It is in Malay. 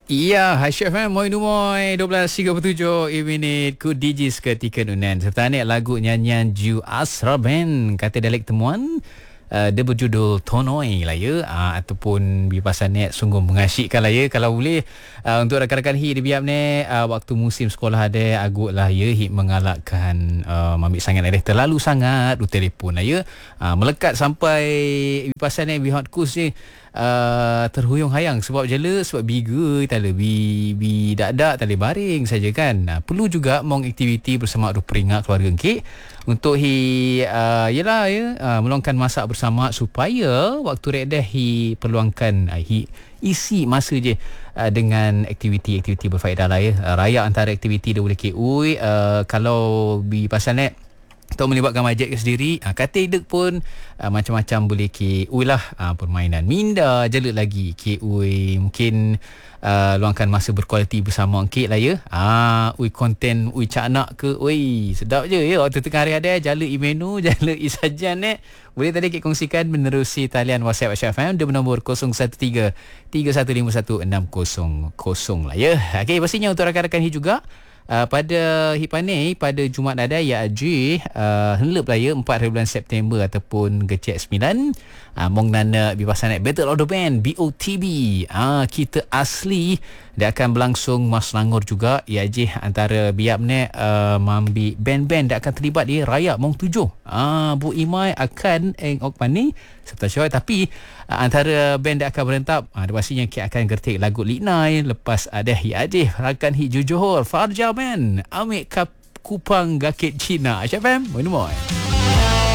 Iya, Chef Moi Numoy 12.37 minit ku DJ seketika nunan. Serta ni lagu nyanyian Ju Asra Band kata dialek temuan. Dia berjudul Tonoi lah ya, ataupun bipasan net sungguh mengasyikkan lah ya. Kalau boleh untuk rakan-rakan hit di biap ni waktu musim sekolah ada agut lah ya, hit mengalakkan ambil sangat ada terlalu sangat du telefon lah ya, melekat sampai bipasan net bihot kus je terhuyung hayang sebab jela sebab biga tak lebih dak tak boleh baring saja kan. Perlu juga mong aktiviti bersama peringat keluarga engkit untuk yalah ya, meluangkan masa bersama supaya waktu redah peluangkan isi masa je dengan aktiviti-aktiviti berfaedah lah ya. Raya antara aktiviti dia boleh kalau di pasal net atau melibatkan majek ke sendiri, kata hidup pun macam-macam boleh lah, permainan minda jelut lagi mungkin luangkan masa berkualiti bersama angkit lah ya. Konten cak nak ke sedap je ya waktu tengah hari ada jala menu jala sajan boleh tadi kita kongsikan menerusi talian WhatsApp FM dia bernombor 013 3151 600 lah ya. Okey, pastinya untuk rakan-rakan ni juga pada Hipane pada Jumaat ada henlep lah ya 4 bulan September ataupun gecek 9 mong nana bipasan Battle of the Band BOTB kita asli dia akan berlangsung Mas Langor juga ya antara biap ni mambi band-band dia akan terlibat di raya mong 7 Bu Imai akan okmani serta Syoi, tapi antara band dia akan berentap pastinya kita akan gertik lagu Liknai lepas ada rakan hit Johor Farja Man Amik Kupang Gakit Cina. Chef FM, Moi.